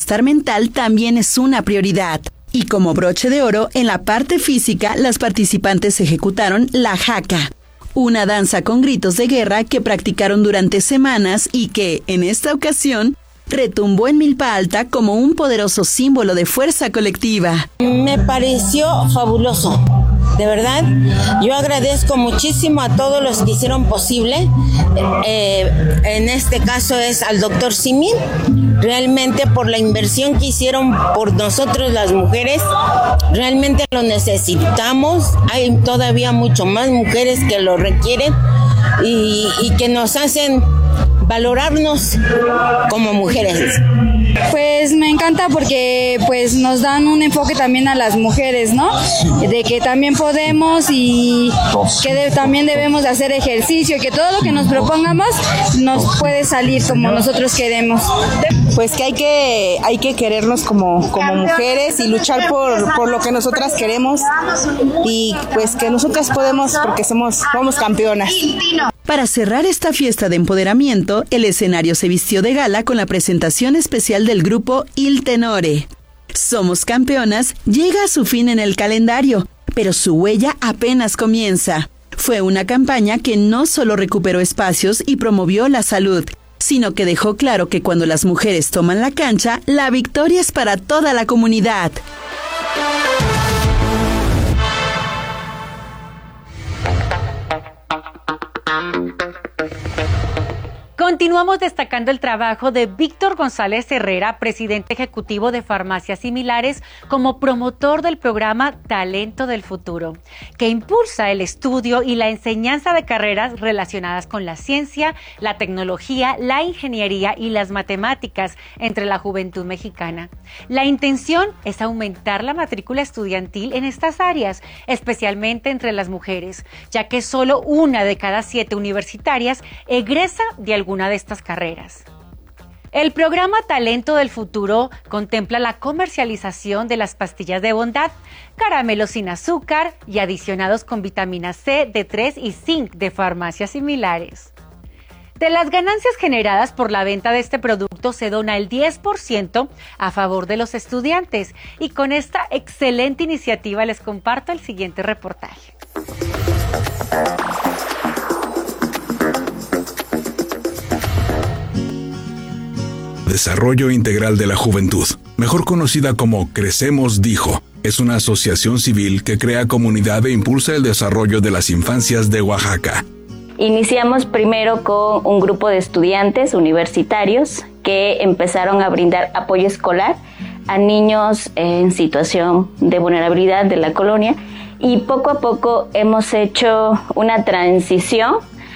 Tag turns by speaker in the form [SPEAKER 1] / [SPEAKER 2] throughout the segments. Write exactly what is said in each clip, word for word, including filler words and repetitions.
[SPEAKER 1] bienestar mental también es una prioridad. Y como broche de oro, en la parte física, las participantes ejecutaron la haka, una danza con gritos de guerra que practicaron durante semanas y que, en esta ocasión, retumbó en Milpa Alta como un poderoso símbolo de fuerza colectiva.
[SPEAKER 2] Me pareció fabuloso. De verdad, yo agradezco muchísimo a todos los que hicieron posible. Eh, en este caso es al doctor Simi, realmente por la inversión que hicieron por nosotros las mujeres. Realmente lo necesitamos. Hay todavía mucho más mujeres que lo requieren y, y que nos hacen valorarnos como mujeres.
[SPEAKER 3] Pues me encanta porque pues nos dan un enfoque también a las mujeres, ¿no? De que también podemos y que de, también debemos de hacer ejercicio y que todo lo que nos propongamos nos puede salir como nosotros queremos.
[SPEAKER 4] Pues que hay que hay que querernos como, como mujeres y luchar por, por lo que nosotras queremos y pues que nosotras podemos porque somos, somos campeonas.
[SPEAKER 1] Para cerrar esta fiesta de empoderamiento, el escenario se vistió de gala con la presentación especial del grupo Il Tenore. Somos Campeonas llega a su fin en el calendario, pero su huella apenas comienza. Fue una campaña que no solo recuperó espacios y promovió la salud, sino que dejó claro que cuando las mujeres toman la cancha, la victoria es para toda la comunidad.
[SPEAKER 5] Continuamos destacando el trabajo de Víctor González Herrera, presidente ejecutivo de Farmacias Similares, como promotor del programa Talento del Futuro, que impulsa el estudio y la enseñanza de carreras relacionadas con la ciencia, la tecnología, la ingeniería y las matemáticas entre la juventud mexicana. La intención es aumentar la matrícula estudiantil en estas áreas, especialmente entre las mujeres, ya que solo una de cada siete universitarias egresa de alguna de estas carreras. El programa Talento del Futuro contempla la comercialización de las pastillas de bondad, caramelos sin azúcar y adicionados con vitamina C, D tres y zinc de Farmacias Similares. De las ganancias generadas por la venta de este producto se dona el diez por ciento a favor de los estudiantes y con esta excelente iniciativa les comparto el siguiente reportaje.
[SPEAKER 6] Desarrollo Integral de la Juventud, mejor conocida como Crecemos Dijo, es una asociación civil que crea comunidad e impulsa el desarrollo de las infancias de Oaxaca.
[SPEAKER 7] Iniciamos primero con un grupo de estudiantes universitarios que empezaron a brindar apoyo escolar a niños en situación de vulnerabilidad de la colonia y poco a poco hemos hecho una transición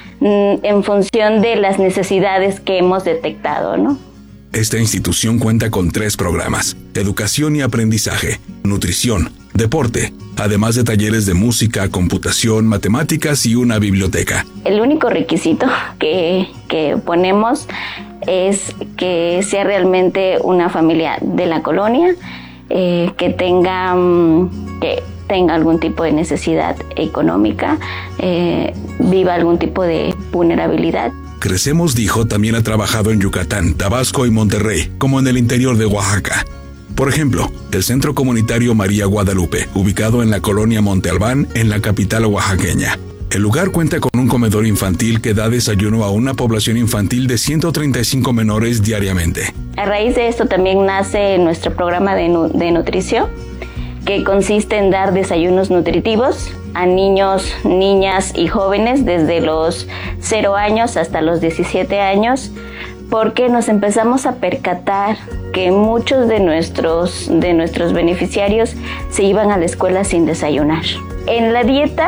[SPEAKER 7] en función de las necesidades que hemos detectado, ¿no?
[SPEAKER 6] Esta institución cuenta con tres programas: educación y aprendizaje, nutrición, deporte, además de talleres de música, computación, matemáticas y una biblioteca.
[SPEAKER 7] El único requisito que, que ponemos es que sea realmente una familia de la colonia, eh, que tenga, que tenga algún tipo de necesidad económica, eh, viva algún tipo de vulnerabilidad.
[SPEAKER 6] Crecemos Dijo también ha trabajado en Yucatán, Tabasco y Monterrey, como en el interior de Oaxaca. Por ejemplo, el Centro Comunitario María Guadalupe, ubicado en la colonia Monte Albán, en la capital oaxaqueña. El lugar cuenta con un comedor infantil que da desayuno a una población infantil de ciento treinta y cinco menores diariamente.
[SPEAKER 7] A raíz de esto también nace nuestro programa de, nu- de nutrición, que consiste en dar desayunos nutritivos a niños, niñas y jóvenes desde los cero años hasta los diecisiete años, porque nos empezamos a percatar que muchos de nuestros, de nuestros beneficiarios se iban a la escuela sin desayunar. En la dieta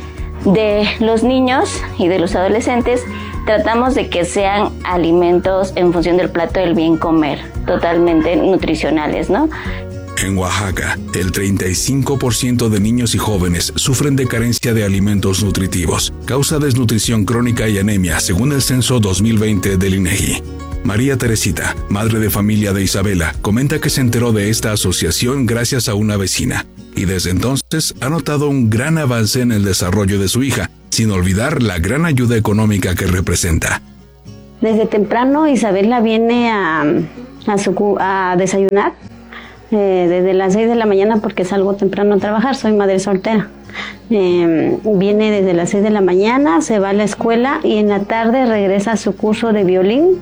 [SPEAKER 7] de los niños y de los adolescentes tratamos de que sean alimentos en función del plato del bien comer, totalmente nutricionales, ¿no?
[SPEAKER 6] En Oaxaca, el treinta y cinco por ciento de niños y jóvenes sufren de carencia de alimentos nutritivos, causa desnutrición crónica y anemia, según el censo dos mil veinte del INEGI. María Teresita, madre de familia de Isabela, comenta que se enteró de esta asociación gracias a una vecina y desde entonces ha notado un gran avance en el desarrollo de su hija, sin olvidar la gran ayuda económica que representa.
[SPEAKER 8] Desde temprano Isabela viene a, a, su, a desayunar eh, desde las seis de la mañana porque salgo temprano a trabajar, soy madre soltera. Eh, viene desde las seis de la mañana, se va a la escuela y en la tarde regresa a su curso de violín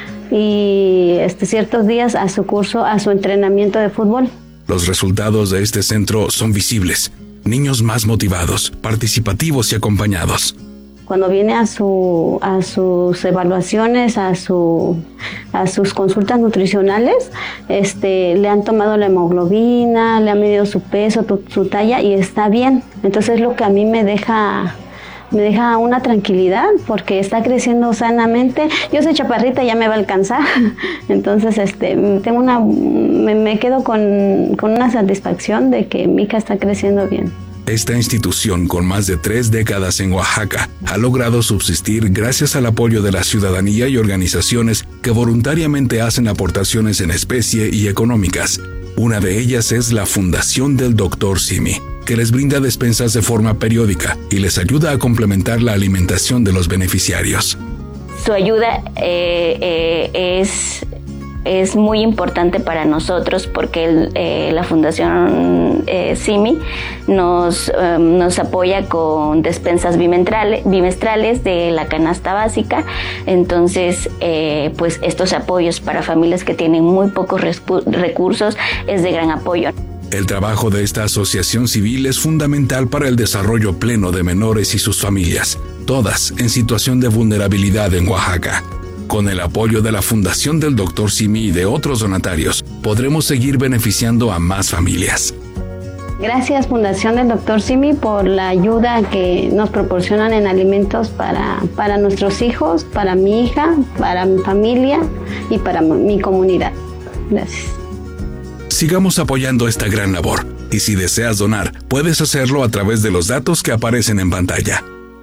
[SPEAKER 8] y este, ciertos días a su curso, a su entrenamiento de fútbol.
[SPEAKER 6] Los resultados de este centro son visibles. Niños más motivados, participativos y acompañados.
[SPEAKER 8] Cuando viene a su a sus evaluaciones, a su a sus consultas nutricionales, este le han tomado la hemoglobina, le han medido su peso, tu, su talla y está bien. Entonces lo que a mí me deja me deja una tranquilidad porque está creciendo sanamente. Yo soy chaparrita, ya me va a alcanzar. Entonces este tengo una me, me quedo con, con una satisfacción de que mi hija está creciendo bien.
[SPEAKER 6] Esta institución, con más de tres décadas en Oaxaca, ha logrado subsistir gracias al apoyo de la ciudadanía y organizaciones que voluntariamente hacen aportaciones en especie y económicas. Una de ellas es la Fundación del doctor Simi, que les brinda despensas de forma periódica y les ayuda a complementar la alimentación de los beneficiarios.
[SPEAKER 7] Su ayuda eh, eh, es... es muy importante para nosotros porque el, eh, la Fundación eh, Simi nos, eh, nos apoya con despensas bimestrales, bimestrales de la canasta básica. Entonces, eh, pues estos apoyos para familias que tienen muy pocos recursos es de gran apoyo.
[SPEAKER 6] El trabajo de esta asociación civil es fundamental para el desarrollo pleno de menores y sus familias, todas en situación de vulnerabilidad en Oaxaca. Con el apoyo de la Fundación del doctor Simi y de otros donatarios, podremos seguir beneficiando a más familias.
[SPEAKER 8] Gracias Fundación del doctor Simi por la ayuda que nos proporcionan en alimentos para, para nuestros hijos, para mi hija, para mi familia y para mi comunidad. Gracias.
[SPEAKER 6] Sigamos apoyando esta gran labor y si deseas donar, puedes hacerlo a través de los datos que aparecen en pantalla.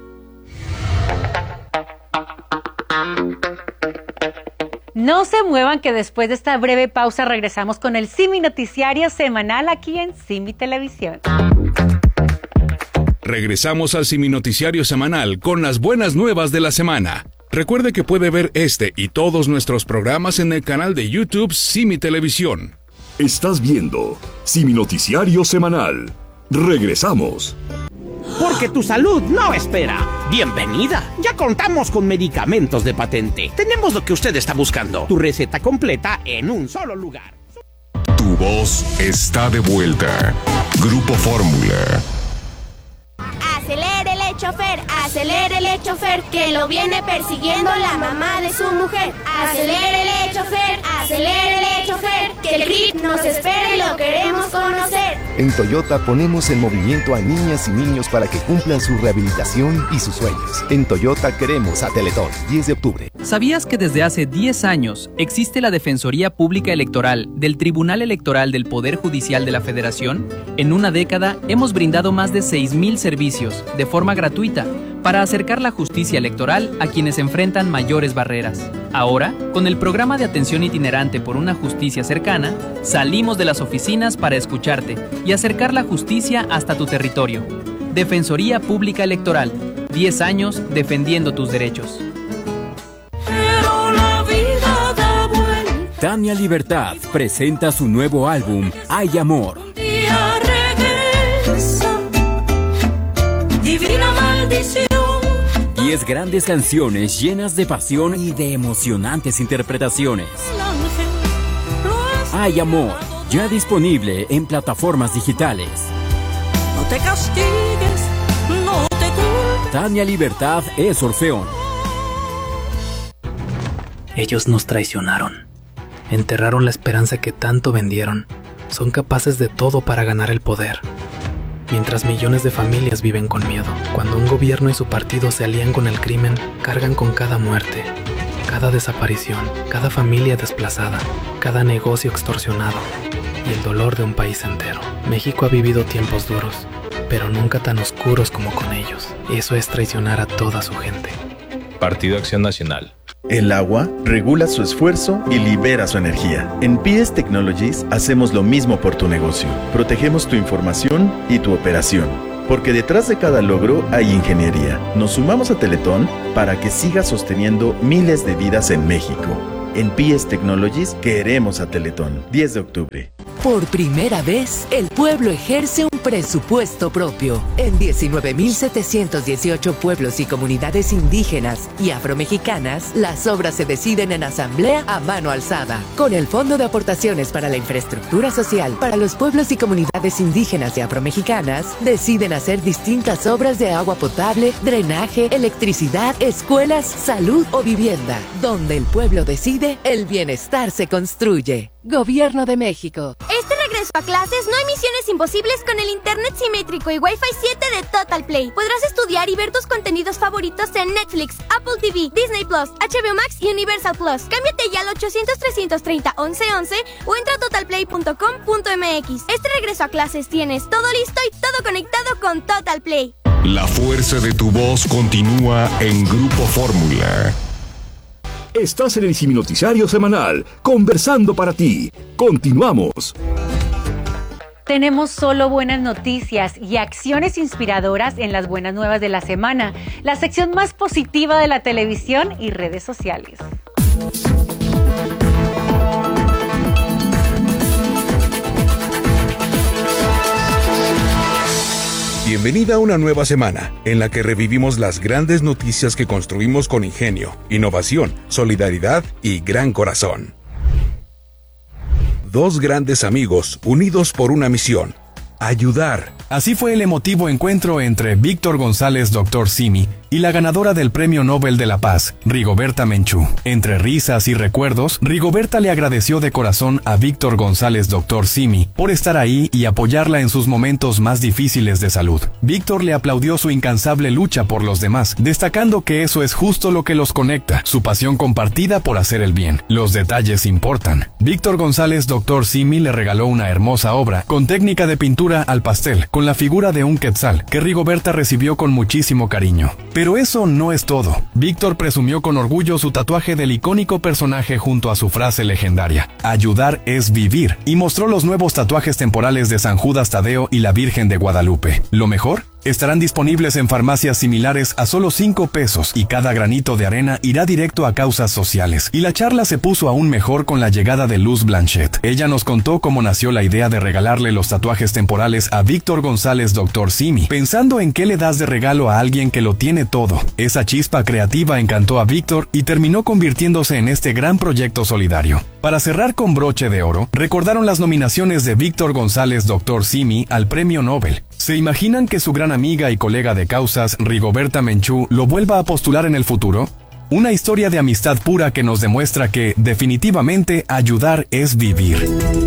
[SPEAKER 5] No se muevan que después de esta breve pausa regresamos con el Simi Noticiario Semanal aquí en Simi Televisión.
[SPEAKER 6] Regresamos al Simi Noticiario Semanal con las buenas nuevas de la semana. Recuerde que puede ver este y todos nuestros programas en el canal de YouTube Simi Televisión.
[SPEAKER 9] Estás viendo Simi Noticiario Semanal. Regresamos.
[SPEAKER 10] Porque tu salud no espera. Bienvenida. Ya contamos con medicamentos de patente. Tenemos lo que usted está buscando. Tu receta completa en un solo lugar.
[SPEAKER 9] Tu voz está de vuelta. Grupo Fórmula.
[SPEAKER 11] Acelérele, chofer, acelérele, chofer, que lo viene persiguiendo la mamá de su mujer. Acelérele, chofer, acelérele, chofer, que el grip nos espera y lo queremos conocer.
[SPEAKER 12] En Toyota ponemos en movimiento a niñas y niños para que cumplan su rehabilitación y sus sueños. En Toyota queremos a Teletón, diez de octubre.
[SPEAKER 13] ¿Sabías que desde hace diez años existe la Defensoría Pública Electoral del Tribunal Electoral del Poder Judicial de la Federación? En una década hemos brindado más de seis mil servicios de forma gratuita para acercar la justicia electoral a quienes enfrentan mayores barreras. Ahora, con el programa de atención itinerante por una justicia cercana, salimos de las oficinas para escucharte y acercar la justicia hasta tu territorio. Defensoría Pública Electoral, diez años defendiendo tus derechos.
[SPEAKER 14] Tania Libertad presenta su nuevo álbum, Hay Amor.
[SPEAKER 11] Divina maldición.
[SPEAKER 14] Diez grandes canciones llenas de pasión y de emocionantes interpretaciones. Hay Amor, ya disponible en plataformas digitales.
[SPEAKER 11] No te castigues, no te culpes.
[SPEAKER 14] Tania Libertad es Orfeón.
[SPEAKER 15] Ellos nos traicionaron. Enterraron la esperanza que tanto vendieron. Son capaces de todo para ganar el poder. Mientras millones de familias viven con miedo. Cuando un gobierno y su partido se alían con el crimen, cargan con cada muerte, cada desaparición, cada familia desplazada, cada negocio extorsionado y el dolor de un país entero. México ha vivido tiempos duros, pero nunca tan oscuros como con ellos. Eso es traicionar a toda su gente.
[SPEAKER 16] Partido Acción Nacional.
[SPEAKER 17] El agua regula su esfuerzo y libera su energía. En P S Technologies hacemos lo mismo por tu negocio. Protegemos tu información y tu operación. Porque detrás de cada logro hay ingeniería. Nos sumamos a Teletón para que siga sosteniendo miles de vidas en México. En P S Technologies queremos a Teletón. diez de octubre.
[SPEAKER 18] Por primera vez, el pueblo ejerce un presupuesto propio. En diecinueve mil setecientos dieciocho pueblos y comunidades indígenas y afromexicanas, las obras se deciden en asamblea a mano alzada. Con el Fondo de Aportaciones para la Infraestructura Social para los pueblos y comunidades indígenas y afromexicanas, deciden hacer distintas obras de agua potable, drenaje, electricidad, escuelas, salud o vivienda. Donde el pueblo decide, el bienestar se construye. Gobierno de México.
[SPEAKER 11] Este regreso a clases no hay misiones imposibles con el internet simétrico y Wi-Fi siete de Total Play. Podrás estudiar y ver tus contenidos favoritos en Netflix, Apple T V, Disney Plus, H B O Max y Universal Plus. Cámbiate ya al ochocientos, trescientos treinta, once once o entra a total play punto com punto m x. Este regreso a clases tienes todo listo y todo conectado con Total Play.
[SPEAKER 9] La fuerza de tu voz continúa en Grupo Fórmula.
[SPEAKER 19] Estás en el Siminoticiario Semanal, conversando para ti. Continuamos.
[SPEAKER 5] Tenemos solo buenas noticias y acciones inspiradoras en las buenas nuevas de la semana, la sección más positiva de la televisión y redes sociales.
[SPEAKER 6] Bienvenida a una nueva semana en la que revivimos las grandes noticias que construimos con ingenio, innovación, solidaridad y gran corazón. Dos grandes amigos unidos por una misión: ayudar.
[SPEAKER 20] Así fue el emotivo encuentro entre Víctor González doctor Simi y la ganadora del Premio Nobel de la Paz, Rigoberta Menchú. Entre risas y recuerdos, Rigoberta le agradeció de corazón a Víctor González doctor Simi por estar ahí y apoyarla en sus momentos más difíciles de salud. Víctor le aplaudió su incansable lucha por los demás, destacando que eso es justo lo que los conecta, su pasión compartida por hacer el bien. Los detalles importan. Víctor González doctor Simi le regaló una hermosa obra con técnica de pintura al pastel, con la figura de un quetzal, que Rigoberta recibió con muchísimo cariño. Pero eso no es todo. Víctor presumió con orgullo su tatuaje del icónico personaje junto a su frase legendaria: ayudar es vivir, y mostró los nuevos tatuajes temporales de San Judas Tadeo y la Virgen de Guadalupe. ¿Lo mejor? Estarán disponibles en farmacias similares a solo cinco pesos y cada granito de arena irá directo a causas sociales. Y la charla se puso aún mejor con la llegada de Luz Blanchet. Ella nos contó cómo nació la idea de regalarle los tatuajes temporales a Víctor González doctor Simi, pensando en qué le das de regalo a alguien que lo tiene todo. Esa chispa creativa encantó a Víctor y terminó convirtiéndose en este gran proyecto solidario. Para cerrar con broche de oro, recordaron las nominaciones de Víctor González doctor Simi al Premio Nobel. ¿Se imaginan que su gran amiga y colega de causas, Rigoberta Menchú, lo vuelva a postular en el futuro? Una historia de amistad pura que nos demuestra que, definitivamente, ayudar es vivir.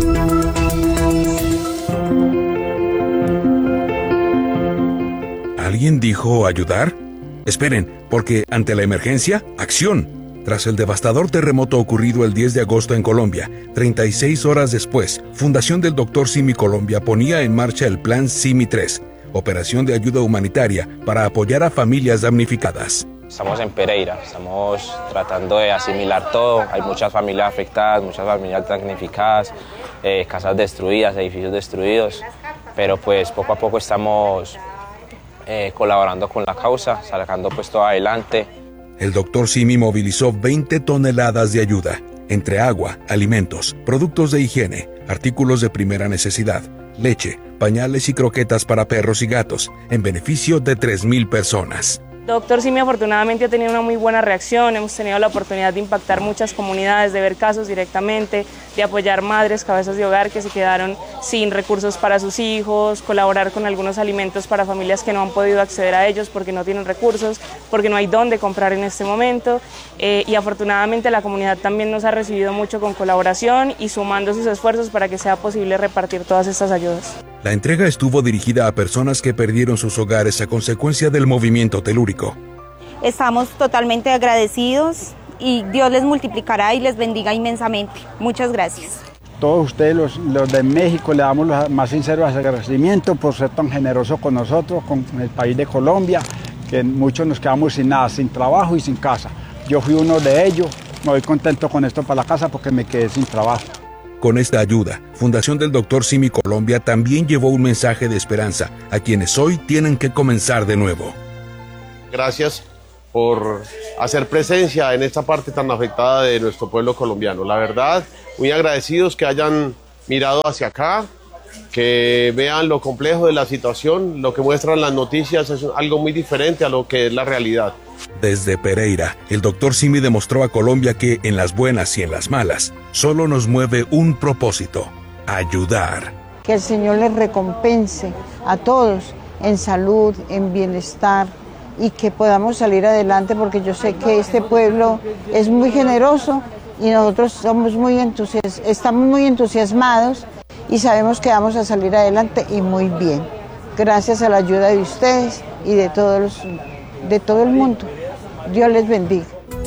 [SPEAKER 6] ¿Alguien dijo ayudar? Esperen, porque ante la emergencia, acción. Tras el devastador terremoto ocurrido el diez de agosto en Colombia, treinta y seis horas después, Fundación del doctor Simi Colombia ponía en marcha el Plan Simi tres, operación de ayuda humanitaria para apoyar a familias damnificadas.
[SPEAKER 21] Estamos en Pereira, estamos tratando de asimilar todo. Hay muchas familias afectadas, muchas familias damnificadas, eh, casas destruidas, edificios destruidos, pero pues poco a poco estamos eh, colaborando con la causa, sacando pues todo adelante.
[SPEAKER 6] El doctor Simi movilizó veinte toneladas de ayuda, entre agua, alimentos, productos de higiene, artículos de primera necesidad, leche, pañales y croquetas para perros y gatos, en beneficio de tres mil personas.
[SPEAKER 22] Doctor Simi afortunadamente ha tenido una muy buena reacción, hemos tenido la oportunidad de impactar muchas comunidades, de ver casos directamente, de apoyar madres, cabezas de hogar que se quedaron sin recursos para sus hijos, colaborar con algunos alimentos para familias que no han podido acceder a ellos porque no tienen recursos, porque no hay dónde comprar en este momento, eh, y afortunadamente la comunidad también nos ha recibido mucho con colaboración y sumando sus esfuerzos para que sea posible repartir todas estas ayudas.
[SPEAKER 6] La entrega estuvo dirigida a personas que perdieron sus hogares a consecuencia del movimiento telúrico.
[SPEAKER 23] Estamos totalmente agradecidos y Dios les multiplicará y les bendiga inmensamente. Muchas gracias.
[SPEAKER 24] Todos ustedes, los, los de México, le damos los más sinceros agradecimientos por ser tan generosos con nosotros, con el país de Colombia, que muchos nos quedamos sin nada, sin trabajo y sin casa. Yo fui uno de ellos, me voy contento con esto para la casa porque me quedé sin trabajo.
[SPEAKER 6] Con esta ayuda, Fundación del doctor Simi Colombia también llevó un mensaje de esperanza a quienes hoy tienen que comenzar de nuevo.
[SPEAKER 25] Gracias
[SPEAKER 1] por hacer presencia en esta parte tan afectada de nuestro pueblo colombiano. La verdad, muy agradecidos que hayan mirado hacia acá, que vean lo complejo de la situación. Lo que muestran las noticias es algo muy diferente a lo que es la realidad.
[SPEAKER 6] Desde Pereira, el doctor Simi demostró a Colombia que en las buenas y en las malas, solo nos mueve un propósito: ayudar.
[SPEAKER 2] Que el Señor les recompense a todos en salud, en bienestar, y que podamos salir adelante, porque yo sé que este pueblo es muy generoso y nosotros somos muy entusias- estamos muy entusiasmados y sabemos que vamos a salir adelante y muy bien. Gracias a la ayuda de ustedes y de todos los, de todo el mundo. Dios les bendiga.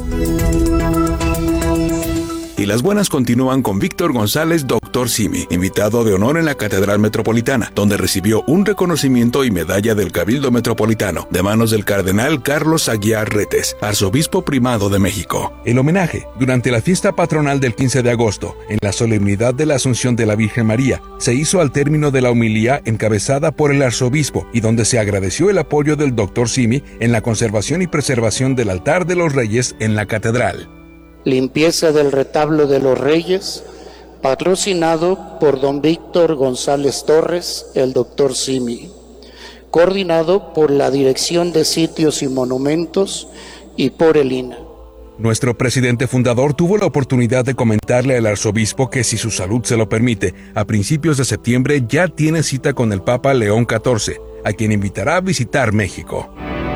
[SPEAKER 6] Y las buenas continúan con Víctor González, doctor Simi, invitado de honor en la Catedral Metropolitana, donde recibió un reconocimiento y medalla del Cabildo Metropolitano, de manos del cardenal Carlos Aguiar Retes, arzobispo primado de México. El homenaje, durante la fiesta patronal del quince de agosto, en la solemnidad de la Asunción de la Virgen María, se hizo al término de la homilía encabezada por el arzobispo, y donde se agradeció el apoyo del doctor Simi en la conservación y preservación del altar de los Reyes en la catedral.
[SPEAKER 3] Limpieza del retablo de los Reyes, patrocinado por don Víctor González Torres, el doctor Simi, coordinado por la Dirección de Sitios y Monumentos y por el I N A.
[SPEAKER 6] Nuestro presidente fundador tuvo la oportunidad de comentarle al arzobispo que, si su salud se lo permite, a principios de septiembre ya tiene cita con el Papa León catorce, a quien invitará a visitar México.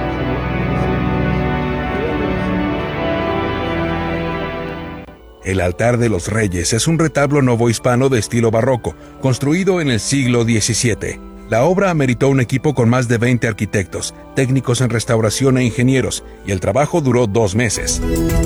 [SPEAKER 6] El altar de los Reyes es un retablo novohispano de estilo barroco, construido en el siglo diecisiete. La obra ameritó un equipo con más de veinte arquitectos, técnicos en restauración e ingenieros, y el trabajo duró dos meses.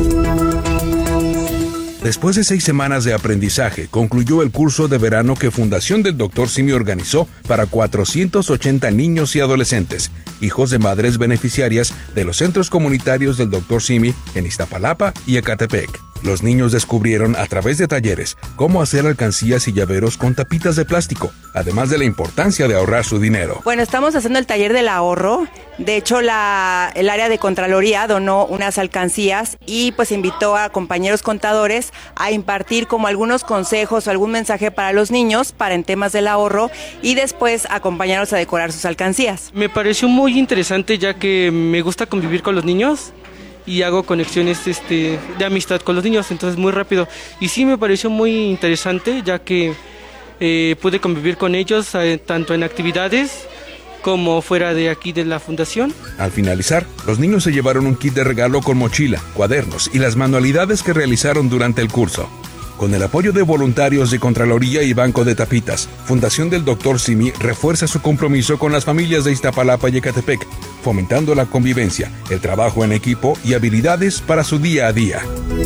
[SPEAKER 6] Después de seis semanas de aprendizaje, concluyó el curso de verano que Fundación del doctor Simi organizó para cuatrocientos ochenta niños y adolescentes, hijos de madres beneficiarias de los centros comunitarios del doctor Simi en Iztapalapa y Ecatepec. Los niños descubrieron a través de talleres cómo hacer alcancías y llaveros con tapitas de plástico, además de la importancia de ahorrar su dinero.
[SPEAKER 4] Bueno, estamos haciendo el taller del ahorro. De hecho, la, el área de Contraloría donó unas alcancías y pues invitó a compañeros contadores a impartir como algunos consejos o algún mensaje para los niños para en temas del ahorro, y después acompañarlos a decorar sus alcancías.
[SPEAKER 25] Me pareció muy interesante, ya que me gusta convivir con los niños y hago conexiones este, de amistad con los niños, entonces muy rápido. Y sí me pareció muy interesante, ya que eh, pude convivir con ellos eh, tanto en actividades como fuera de aquí de la fundación.
[SPEAKER 6] Al finalizar, los niños se llevaron un kit de regalo con mochila, cuadernos y las manualidades que realizaron durante el curso. Con el apoyo de voluntarios de Contraloría y Banco de Tapitas, Fundación del doctor Simi refuerza su compromiso con las familias de Iztapalapa y Ecatepec, fomentando la convivencia, el trabajo en equipo y habilidades para su día a día.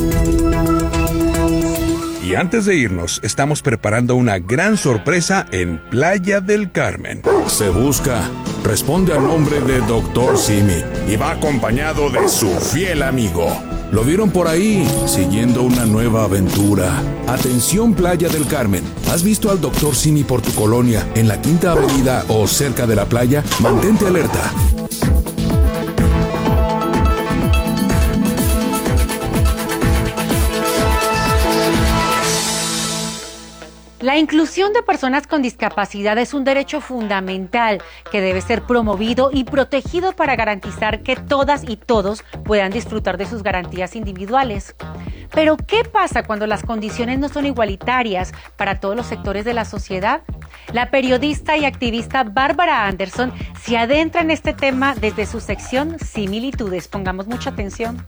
[SPEAKER 6] Y antes de irnos, estamos preparando una gran sorpresa en Playa del Carmen.
[SPEAKER 9] Se busca, responde al nombre de doctor Simi y va acompañado de su fiel amigo.
[SPEAKER 6] Lo vieron por ahí, siguiendo una nueva aventura. Atención, Playa del Carmen. ¿Has visto al doctor Simi por tu colonia, en la Quinta Avenida o cerca de la playa? Mantente alerta.
[SPEAKER 5] La inclusión de personas con discapacidad es un derecho fundamental que debe ser promovido y protegido para garantizar que todas y todos puedan disfrutar de sus garantías individuales. Pero, ¿qué pasa cuando las condiciones no son igualitarias para todos los sectores de la sociedad? La periodista y activista Bárbara Anderson se adentra en este tema desde su sección Similitudes. Pongamos mucha atención.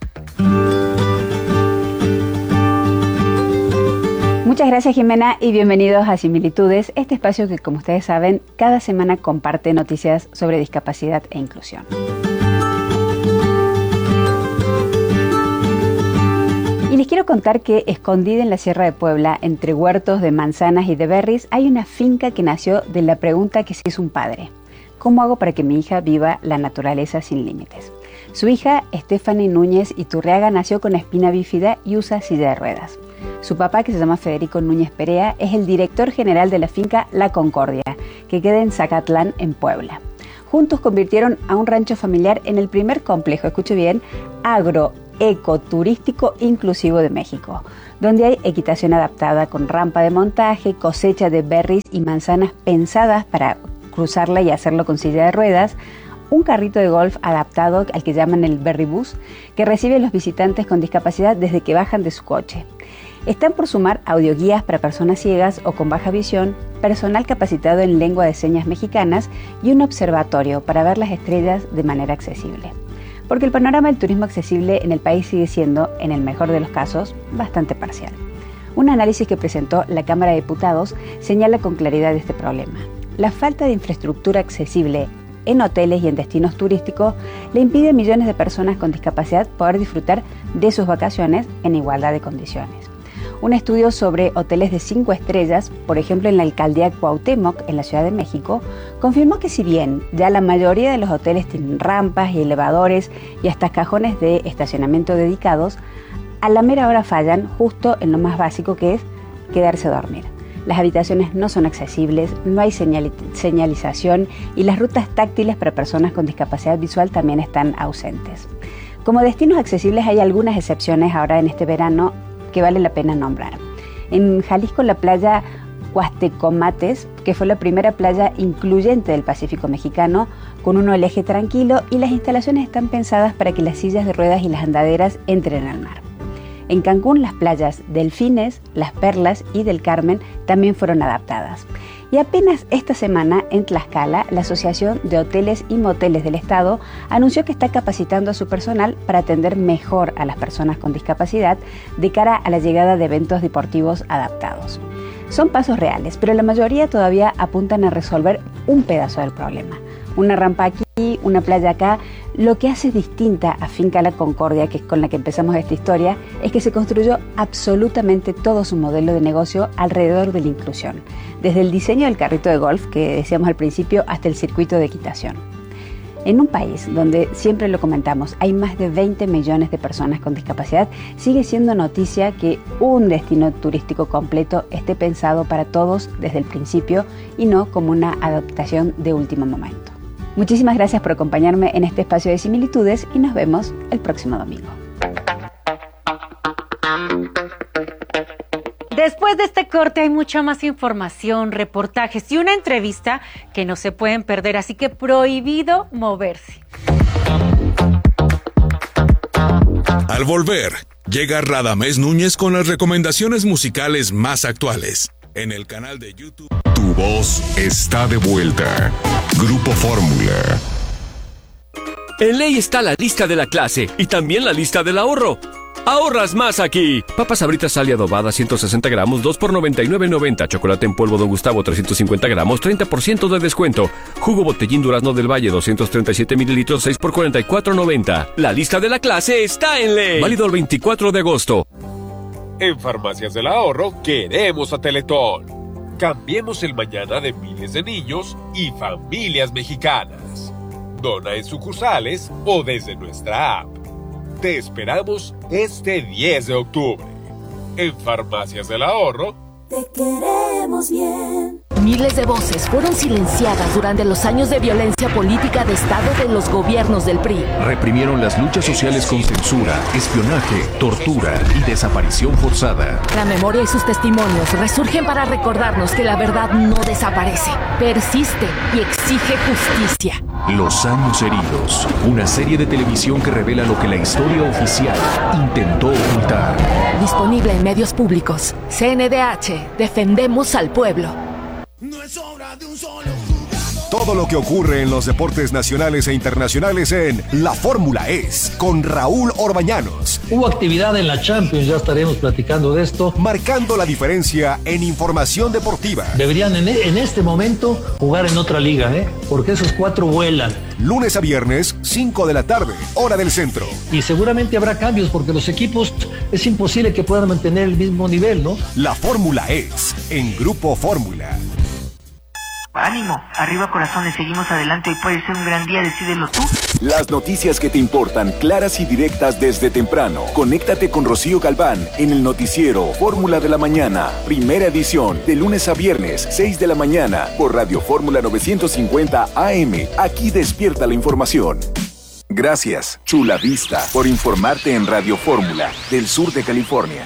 [SPEAKER 26] Muchas gracias, Jimena, y bienvenidos a Similitudes, este espacio que, como ustedes saben, cada semana comparte noticias sobre discapacidad e inclusión. Y les quiero contar que, escondida en la Sierra de Puebla, entre huertos de manzanas y de berries, hay una finca que nació de la pregunta que se hizo un padre: ¿cómo hago para que mi hija viva la naturaleza sin límites? Su hija, Stephanie Núñez Iturriaga, nació con espina bífida y usa silla de ruedas. Su papá, que se llama Federico Núñez Perea, es el director general de la finca La Concordia, que queda en Zacatlán, en Puebla. juntos convirtieron a un rancho familiar en el primer complejo, escuche bien, agroecoturístico inclusivo de México, donde hay equitación adaptada con rampa de montaje, cosecha de berries y manzanas pensadas para cruzarla y hacerlo con silla de ruedas, un carrito de golf adaptado al que llaman el Berry Bus, que recibe a los visitantes con discapacidad desde que bajan de su coche. Están por sumar audioguías para personas ciegas o con baja visión, personal capacitado en lengua de señas mexicanas y un observatorio para ver las estrellas de manera accesible. Porque el panorama del turismo accesible en el país sigue siendo, en el mejor de los casos, bastante parcial. Un análisis que presentó la Cámara de Diputados señala con claridad este problema. La falta de infraestructura accesible en hoteles y en destinos turísticos le impide a millones de personas con discapacidad poder disfrutar de sus vacaciones en igualdad de condiciones. Un estudio sobre hoteles de cinco estrellas, por ejemplo en la alcaldía Cuauhtémoc, en la Ciudad de México, confirmó que si bien ya la mayoría de los hoteles tienen rampas y elevadores y hasta cajones de estacionamiento dedicados, a la mera hora fallan justo en lo más básico, que es quedarse a dormir. Las habitaciones no son accesibles, no hay señal- señalización y las rutas táctiles para personas con discapacidad visual también están ausentes. Como destinos accesibles hay algunas excepciones ahora en este verano que vale la pena nombrar. En Jalisco, la playa Huastecomates, que fue la primera playa incluyente del Pacífico mexicano, con un oleaje tranquilo, y las instalaciones están pensadas para que las sillas de ruedas y las andaderas entren al mar. En Cancún, las playas Delfines, Las Perlas y del Carmen también fueron adaptadas. Y apenas esta semana, en Tlaxcala, la Asociación de Hoteles y Moteles del Estado anunció que está capacitando a su personal para atender mejor a las personas con discapacidad de cara a la llegada de eventos deportivos adaptados. Son pasos reales, pero la mayoría todavía apuntan a resolver un pedazo del problema. Una rampa aquí, una playa acá. Lo que hace distinta a Finca La Concordia, que es con la que empezamos esta historia, es que se construyó absolutamente todo su modelo de negocio alrededor de la inclusión, desde el diseño del carrito de golf, que decíamos al principio, hasta el circuito de equitación. En un país donde, siempre lo comentamos, hay más de veinte millones de personas con discapacidad, sigue siendo noticia que un destino turístico completo esté pensado para todos desde el principio y no como una adaptación de último momento. Muchísimas gracias por acompañarme en este espacio de similitudes y nos vemos el próximo domingo.
[SPEAKER 5] Después de este corte hay mucha más información, reportajes y una entrevista que no se pueden perder, así que prohibido moverse.
[SPEAKER 6] Al volver, llega Radamés Núñez con las recomendaciones musicales más actuales en el canal de YouTube.
[SPEAKER 9] Tu voz está de vuelta. Grupo Fórmula.
[SPEAKER 7] En ley está la lista de la clase y también la lista del ahorro. ¡Ahorras más aquí! Papas Sabritas Sal y adobada ciento sesenta gramos, dos por noventa y nueve noventa. Chocolate en polvo Don Gustavo trescientos cincuenta gramos, treinta por ciento de descuento. Jugo Botellín Durazno del Valle doscientos treinta y siete mililitros, seis por cuarenta y cuatro noventa. La lista de la clase está en ley. Válido el veinticuatro de agosto.
[SPEAKER 8] En Farmacias del Ahorro queremos a Teletón. Cambiemos el mañana de miles de niños y familias mexicanas. Dona en sucursales o desde nuestra app. Te esperamos este diez de octubre. En Farmacias del Ahorro.
[SPEAKER 10] Te queremos bien.
[SPEAKER 12] Miles de voces fueron silenciadas durante los años de violencia política de Estado de los gobiernos del P R I.
[SPEAKER 13] Reprimieron las luchas sociales con censura, espionaje, tortura y desaparición forzada.
[SPEAKER 12] La memoria y sus testimonios resurgen para recordarnos que la verdad no desaparece, persiste y exige justicia.
[SPEAKER 13] Los años heridos, una serie de televisión que revela lo que la historia oficial intentó ocultar.
[SPEAKER 12] Disponible en medios públicos. C N D H, defendemos al pueblo.
[SPEAKER 10] No es obra de un solo.
[SPEAKER 14] Todo lo que ocurre en los deportes nacionales e internacionales en La Fórmula Es, con Raúl Orbañanos.
[SPEAKER 27] Hubo actividad en la Champions, ya estaremos platicando de esto.
[SPEAKER 14] Marcando la diferencia en información deportiva.
[SPEAKER 27] Deberían en, en este momento jugar en otra liga, ¿eh? Porque esos cuatro vuelan.
[SPEAKER 14] Lunes a viernes, cinco de la tarde, hora del centro.
[SPEAKER 27] Y seguramente habrá cambios porque los equipos es imposible que puedan mantener el mismo nivel, ¿no?
[SPEAKER 14] La Fórmula Es, en Grupo Fórmula.
[SPEAKER 11] Ánimo, arriba corazones, seguimos adelante, hoy puede ser un gran día, decídelo tú.
[SPEAKER 14] Las noticias que te importan, claras y directas desde temprano. Conéctate con Rocío Galván en el noticiero Fórmula de la Mañana, primera edición, de lunes a viernes, seis de la mañana, por Radio Fórmula novecientos cincuenta A M. Aquí despierta la información. Gracias, Chula Vista, por informarte en Radio Fórmula, del sur de California.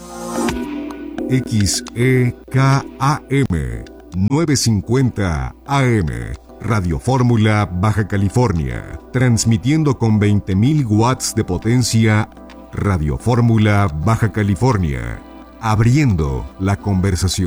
[SPEAKER 15] X E K A M novecientos cincuenta A M, Radio Fórmula Baja California, transmitiendo con veinte mil watts de potencia. Radio Fórmula Baja California, abriendo la conversación.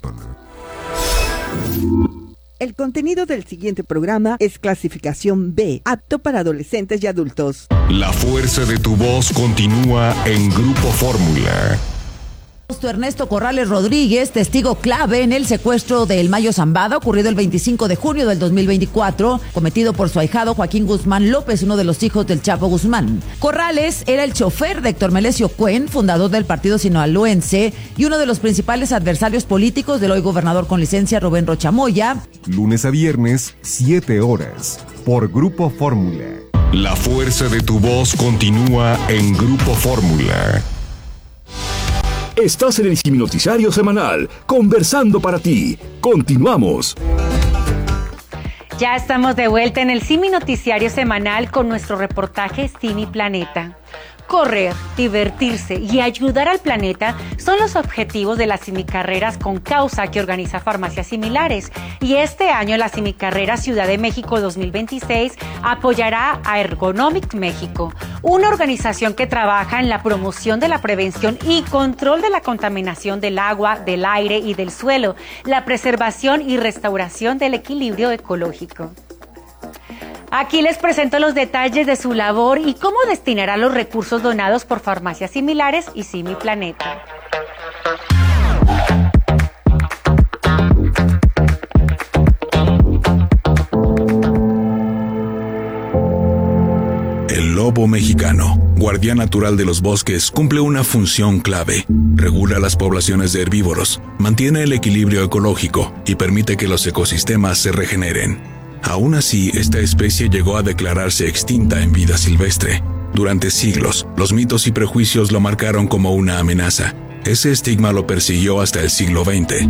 [SPEAKER 16] El contenido del siguiente programa es clasificación B, apto para adolescentes y adultos.
[SPEAKER 9] La fuerza de tu voz continúa en Grupo Fórmula.
[SPEAKER 17] Ernesto Corrales Rodríguez, testigo clave en el secuestro del Mayo Zambada, ocurrido el veinticinco de junio del dos mil veinticuatro, cometido por su ahijado Joaquín Guzmán López, uno de los hijos del Chapo Guzmán. Corrales era el chofer de Héctor Melesio Cuen, fundador del partido sinaloense y uno de los principales adversarios políticos del hoy gobernador con licencia Rubén Rocha Moya.
[SPEAKER 15] Lunes a viernes, siete horas, por Grupo Fórmula.
[SPEAKER 9] La fuerza de tu voz continúa en Grupo Fórmula.
[SPEAKER 18] Estás en el Simi Noticiario Semanal, conversando para ti. Continuamos.
[SPEAKER 5] Ya estamos de vuelta en el Simi Noticiario Semanal con nuestro reportaje Simi Planeta. Correr, divertirse y ayudar al planeta son los objetivos de las simicarreras con causa que organiza Farmacias Similares. Y este año la Simicarrera Ciudad de México dos mil veintiséis apoyará a Ergonomics México, una organización que trabaja en la promoción de la prevención y control de la contaminación del agua, del aire y del suelo, la preservación y restauración del equilibrio ecológico. Aquí les presento los detalles de su labor y cómo destinará los recursos donados por Farmacias Similares y Simi Planeta.
[SPEAKER 6] El lobo mexicano, guardián natural de los bosques, cumple una función clave. Regula las poblaciones de herbívoros, mantiene el equilibrio ecológico y permite que los ecosistemas se regeneren. Aún así, esta especie llegó a declararse extinta en vida silvestre. Durante siglos, los mitos y prejuicios lo marcaron como una amenaza. Ese estigma lo persiguió hasta el siglo veinte.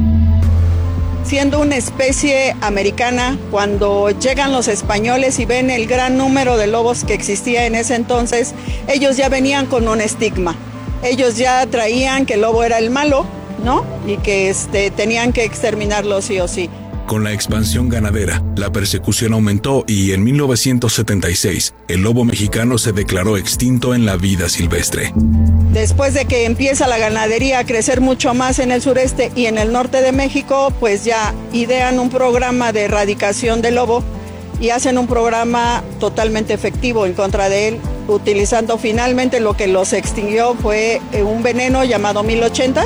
[SPEAKER 19] Siendo una especie americana, cuando llegan los españoles y ven el gran número de lobos que existía en ese entonces, ellos ya venían con un estigma. Ellos ya traían que el lobo era el malo, ¿no? Y que este, tenían que exterminarlo sí o sí.
[SPEAKER 6] Con la expansión ganadera, la persecución aumentó y en mil novecientos setenta y seis, el lobo mexicano se declaró extinto en la vida silvestre.
[SPEAKER 19] Después de que empieza la ganadería a crecer mucho más en el sureste y en el norte de México, pues ya idean un programa de erradicación del lobo y hacen un programa totalmente efectivo en contra de él, utilizando finalmente lo que los extinguió fue un veneno llamado mil ochenta.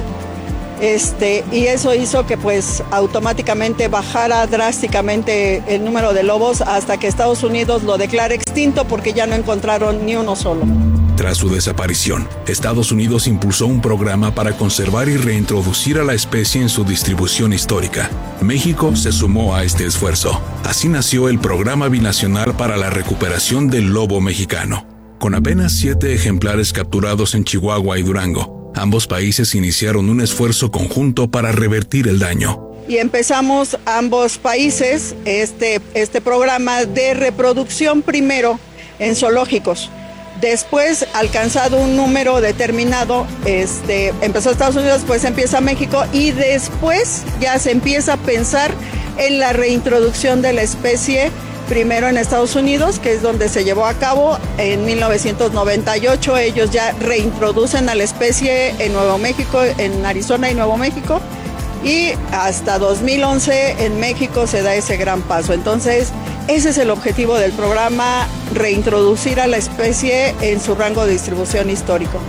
[SPEAKER 19] Este, y eso hizo que pues automáticamente bajara drásticamente el número de lobos hasta que Estados Unidos lo declara extinto porque ya no encontraron ni uno solo.
[SPEAKER 6] Tras su desaparición, Estados Unidos impulsó un programa para conservar y reintroducir a la especie en su distribución histórica. México se sumó a este esfuerzo. Así nació el Programa Binacional para la Recuperación del Lobo Mexicano. Con apenas siete ejemplares capturados en Chihuahua y Durango, ambos países iniciaron un esfuerzo conjunto para revertir el daño.
[SPEAKER 19] Y empezamos ambos países este, este programa de reproducción primero en zoológicos. Después, alcanzado un número determinado, este, empezó Estados Unidos, después empieza México y después ya se empieza a pensar en la reintroducción de la especie primero en Estados Unidos, que es donde se llevó a cabo en mil novecientos noventa y ocho. Ellos ya reintroducen a la especie en Nuevo México, en Arizona y Nuevo México, y hasta dos mil once en México se da ese gran paso. Entonces, ese es el objetivo del programa, reintroducir a la especie en su rango de distribución histórico.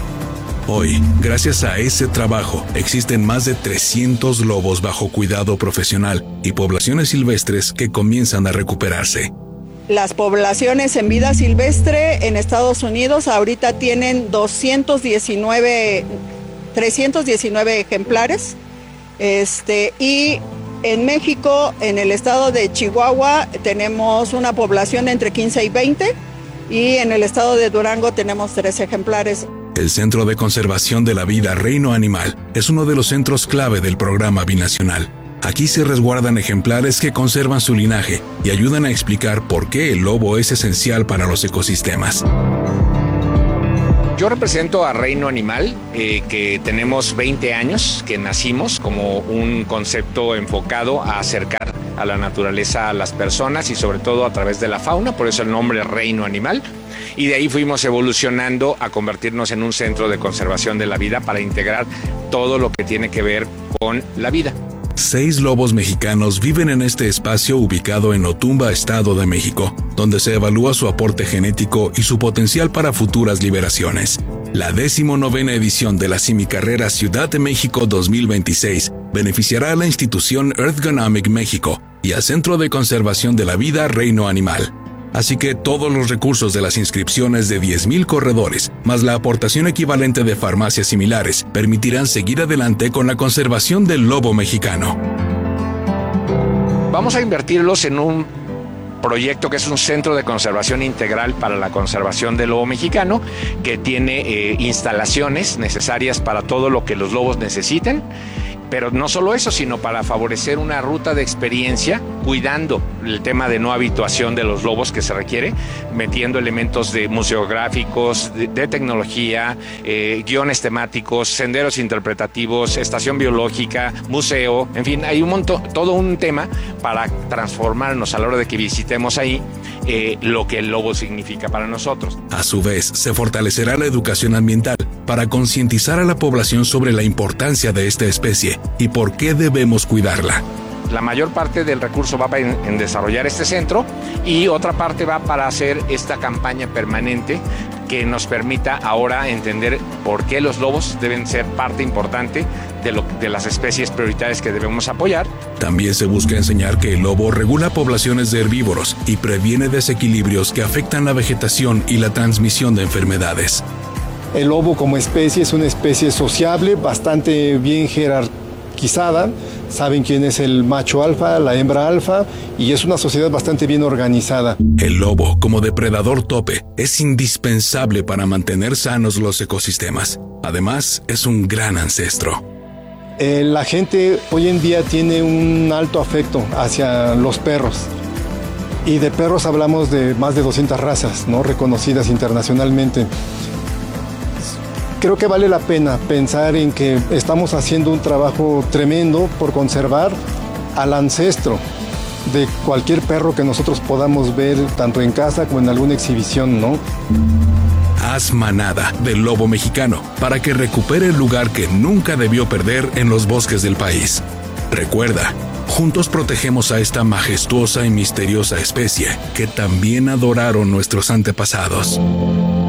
[SPEAKER 6] Hoy, gracias a ese trabajo, existen más de trescientos lobos bajo cuidado profesional y poblaciones silvestres que comienzan a recuperarse.
[SPEAKER 19] Las poblaciones en vida silvestre en Estados Unidos ahorita tienen doscientos diecinueve, trescientos diecinueve ejemplares, este, y En México, en el estado de Chihuahua, tenemos una población de entre quince y veinte, y en el estado de Durango tenemos tres ejemplares.
[SPEAKER 6] El Centro de Conservación de la Vida Reino Animal es uno de los centros clave del programa binacional. Aquí se resguardan ejemplares que conservan su linaje y ayudan a explicar por qué el lobo es esencial para los ecosistemas.
[SPEAKER 1] Yo represento a Reino Animal, eh, que tenemos veinte años, que nacimos como un concepto enfocado a acercar a la naturaleza a las personas y sobre todo a través de la fauna, por eso el nombre Reino Animal. Y de ahí fuimos evolucionando a convertirnos en un centro de conservación de la vida para integrar todo lo que tiene que ver con la vida.
[SPEAKER 6] Seis lobos mexicanos viven en este espacio ubicado en Otumba, Estado de México, donde se evalúa su aporte genético y su potencial para futuras liberaciones. La decimonovena edición de la Simicarrera Ciudad de México dos mil veintiséis beneficiará a la institución Earthgonomic México y al Centro de Conservación de la Vida Reino Animal. Así que todos los recursos de las inscripciones de diez mil corredores, más la aportación equivalente de farmacias similares, permitirán seguir adelante con la conservación del lobo mexicano.
[SPEAKER 1] Vamos a invertirlos en un proyecto que es un centro de conservación integral para la conservación del lobo mexicano, que tiene eh, instalaciones necesarias para todo lo que los lobos necesiten. Pero no solo eso, sino para favorecer una ruta de experiencia, cuidando el tema de no habituación de los lobos que se requiere, metiendo elementos de museográficos, de, de tecnología, eh, guiones temáticos, senderos interpretativos, estación biológica, museo, en fin, hay un montón, todo un tema para transformarnos a la hora de que visitemos ahí eh, lo que el lobo significa para nosotros.
[SPEAKER 6] A su vez, se fortalecerá la educación ambiental para concientizar a la población sobre la importancia de esta especie y por qué debemos cuidarla.
[SPEAKER 1] La mayor parte del recurso va en, en desarrollar este centro y otra parte va para hacer esta campaña permanente que nos permita ahora entender por qué los lobos deben ser parte importante de, lo, de las especies prioritarias que debemos apoyar.
[SPEAKER 6] También se busca enseñar que el lobo regula poblaciones de herbívoros y previene desequilibrios que afectan la vegetación y la transmisión de enfermedades.
[SPEAKER 2] El lobo como especie es una especie sociable, bastante bien jerarquizada. Saben quién es el macho alfa, la hembra alfa, y es una sociedad bastante bien organizada.
[SPEAKER 6] El lobo, como depredador tope, es indispensable para mantener sanos los ecosistemas. Además, es un gran ancestro.
[SPEAKER 2] Eh, la gente hoy en día tiene un alto afecto hacia los perros. Y de perros hablamos de más de doscientas razas, ¿no?, reconocidas internacionalmente. Creo que vale la pena pensar en que estamos haciendo un trabajo tremendo por conservar al ancestro de cualquier perro que nosotros podamos ver tanto en casa como en alguna exhibición, ¿no?
[SPEAKER 6] Haz manada del lobo mexicano para que recupere el lugar que nunca debió perder en los bosques del país. Recuerda, juntos protegemos a esta majestuosa y misteriosa especie que también adoraron nuestros antepasados.